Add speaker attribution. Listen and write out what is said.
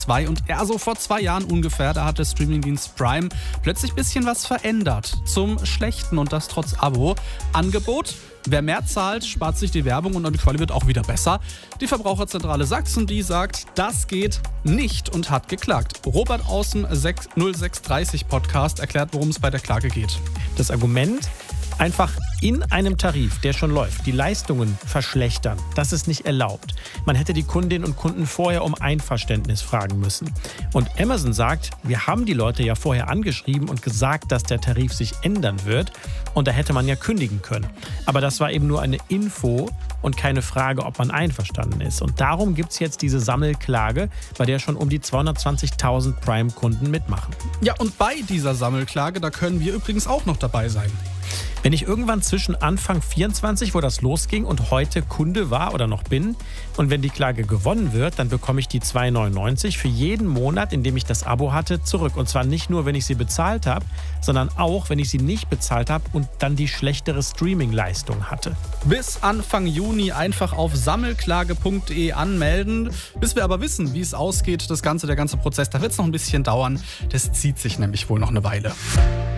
Speaker 1: Und eher so vor 2 Jahren ungefähr, da hat der Streamingdienst Prime plötzlich ein bisschen was verändert. Zum Schlechten und das trotz Abo. Angebot: Wer mehr zahlt, spart sich die Werbung und die Quali wird auch wieder besser. Die Verbraucherzentrale Sachsen, die sagt, das geht nicht und hat geklagt. Robert aus dem 0630 Podcast erklärt, worum es bei der Klage geht.
Speaker 2: Das Argument: einfach in einem Tarif, der schon läuft, die Leistungen verschlechtern. Das ist nicht erlaubt. Man hätte die Kundinnen und Kunden vorher um Einverständnis fragen müssen. Und Amazon sagt, wir haben die Leute ja vorher angeschrieben und gesagt, dass der Tarif sich ändern wird. Und da hätte man ja kündigen können. Aber das war eben nur eine Info und keine Frage, ob man einverstanden ist. Und darum gibt es jetzt diese Sammelklage, bei der schon um die 220.000 Prime-Kunden mitmachen.
Speaker 1: Ja, und bei dieser Sammelklage, da können wir übrigens auch noch dabei sein.
Speaker 2: Wenn ich irgendwann zwischen Anfang 24, wo das losging, und heute Kunde war oder noch bin, und wenn die Klage gewonnen wird, dann bekomme ich die 2,99 für jeden Monat, in dem ich das Abo hatte, zurück. Und zwar nicht nur, wenn ich sie bezahlt habe, sondern auch, wenn ich sie nicht bezahlt habe und dann die schlechtere Streaming-Leistung hatte.
Speaker 1: Bis Anfang Juni einfach auf sammelklage.de anmelden. Bis wir aber wissen, wie es ausgeht, der ganze Prozess, da wird es noch ein bisschen dauern. Das zieht sich nämlich wohl noch eine Weile.